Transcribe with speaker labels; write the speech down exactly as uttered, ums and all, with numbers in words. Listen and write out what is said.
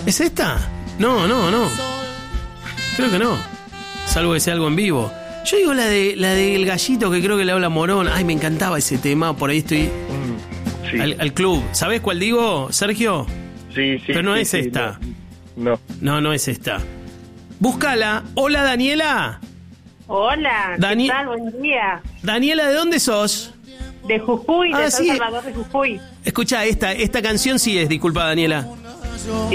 Speaker 1: ¿Es esta? No, no, no. Creo que no. Salvo que sea algo en vivo. Yo digo la de la del gallito que creo que le habla Morón. Ay, me encantaba ese tema. Por ahí estoy
Speaker 2: Sí.
Speaker 1: al, al club. ¿Sabés cuál digo, Sergio?
Speaker 2: Sí, sí.
Speaker 1: Pero no
Speaker 2: sí,
Speaker 1: es
Speaker 2: sí,
Speaker 1: esta.
Speaker 2: No. no.
Speaker 1: No, no es esta. Búscala. Hola, Daniela.
Speaker 3: Hola,
Speaker 1: Dani-
Speaker 3: ¿qué tal? Buen día.
Speaker 1: Daniela, ¿de dónde sos?
Speaker 3: De Jujuy,
Speaker 1: Ah,
Speaker 3: de San
Speaker 1: sí.
Speaker 3: Salvador de Jujuy.
Speaker 1: Escucha, esta, esta canción sí es, disculpa, Daniela.